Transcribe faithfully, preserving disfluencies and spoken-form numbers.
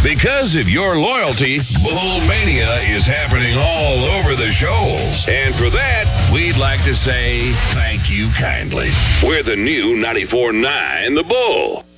Because of your loyalty, Bullmania is happening all over the show. And for that, we'd like to say thank you kindly. We're the new ninety-four point nine The Bull.